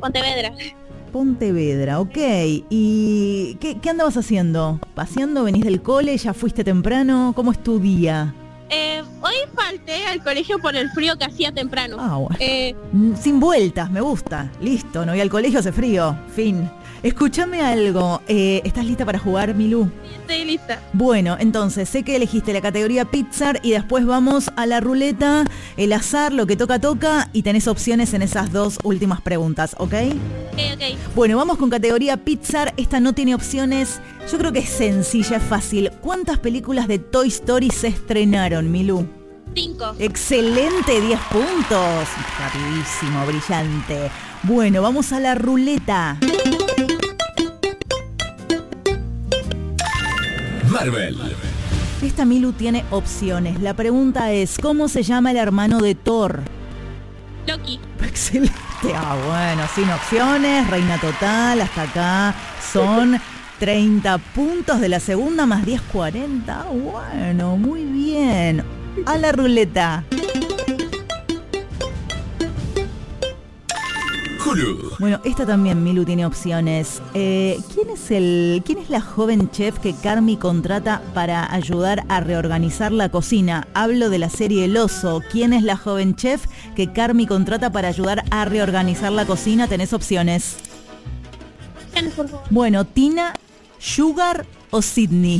Pontevedra. Pontevedra, ok. ¿Y qué andabas haciendo? ¿Paseando? ¿Venís del cole? ¿Ya fuiste temprano? ¿Cómo es tu día? Hoy falté al colegio por el frío que hacía temprano. Ah, bueno. Sin vueltas, me gusta. Listo, no voy al colegio, hace frío. Fin. Escúchame algo. ¿Estás lista para jugar, Milú? Sí, estoy lista. Bueno, entonces, sé que elegiste la categoría Pixar y después vamos a la ruleta, el azar, lo que toca, y tenés opciones en esas dos últimas preguntas, ¿ok? Ok. Bueno, vamos con categoría Pixar. Esta no tiene opciones. Yo creo que es sencilla, es fácil. ¿Cuántas películas de Toy Story se estrenaron, Milú? 5. Excelente, 10 puntos. Rapidísimo, brillante. Bueno, vamos a la ruleta. Marvel. Esta Milú tiene opciones. La pregunta es, ¿cómo se llama el hermano de Thor? Loki. Excelente. Bueno, sin opciones, reina total. Hasta acá son 30 puntos de la segunda más 10, 40. Bueno, muy bien. A la ruleta. Hulu. Bueno, esta también, Milú, tiene opciones. ¿Quién es la joven chef que Carmy contrata para ayudar a reorganizar la cocina? Hablo de la serie El Oso. ¿Quién es la joven chef que Carmy contrata para ayudar a reorganizar la cocina? Tenés opciones. Por favor. Bueno, Tina, Sugar o Sydney.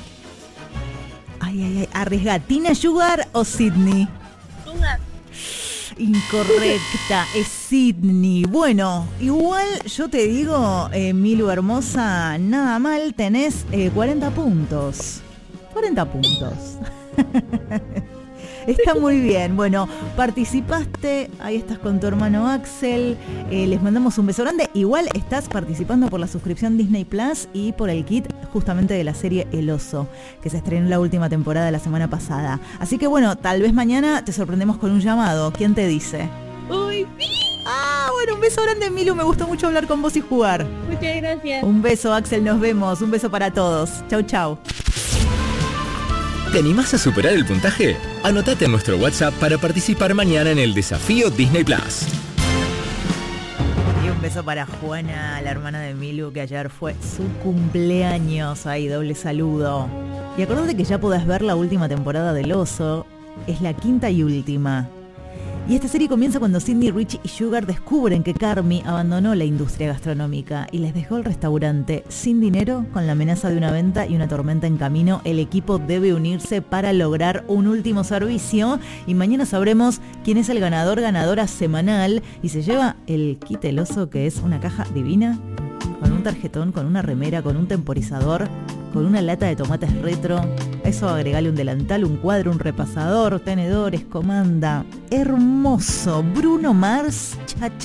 Ay, arriesga. ¿Tina, Sugar o Sydney? Sugar. Incorrecta, es Sydney. Bueno, igual yo te digo, Milú hermosa, nada mal, tenés 40 puntos. 40 puntos. Está muy bien. Bueno, participaste, ahí estás con tu hermano Axel, les mandamos un beso grande. Igual estás participando por la suscripción Disney Plus y por el kit justamente de la serie El Oso, que se estrenó la última temporada la semana pasada. Así que bueno, tal vez mañana te sorprendemos con un llamado. ¿Quién te dice? Uy, sí. Ah, bueno, un beso grande, Milú. Me gustó mucho hablar con vos y jugar. Muchas gracias. Un beso, Axel, nos vemos. Un beso para todos. Chau, chau. ¿Te animás a superar el puntaje? Anotate en nuestro WhatsApp para participar mañana en el desafío Disney Plus. Y un beso para Juana, la hermana de Milú, que ayer fue su cumpleaños. Ahí, doble saludo. Y acordate que ya podés ver la última temporada del Oso. Es la quinta y última. Y esta serie comienza cuando Sydney, Rich y Sugar descubren que Carmy abandonó la industria gastronómica y les dejó el restaurante sin dinero. Con la amenaza de una venta y una tormenta en camino, el equipo debe unirse para lograr un último servicio. Y mañana sabremos quién es el ganadora semanal y se lleva el kit El Oso, que es una caja divina con un tarjetón, con una remera, con un temporizador, con una lata de tomates retro. Eso agregale un delantal, un cuadro, un repasador, tenedores, comanda. Hermoso. Bruno Mars, cha cha.